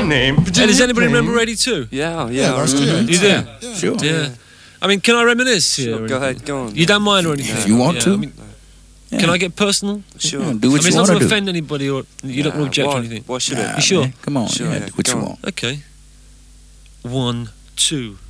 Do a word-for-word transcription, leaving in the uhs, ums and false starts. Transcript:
name. Hey, does anybody remember eighty-two? Yeah, yeah. Yeah, I last remember. year. You do? Yeah. Sure. Yeah. I mean, can I reminisce here? Sure, or go anything? ahead, go on. You don't mind or anything? If you want Yeah, to. I mean, Yeah. Can I get personal? Sure. Yeah, do I what mean, you it's not want to to do. offend anybody, or you don't Nah, want to object why, or anything. Why should Nah, it? You sure? man, come on, Sure, yeah, yeah, do what go you on. want. Okay. One, two.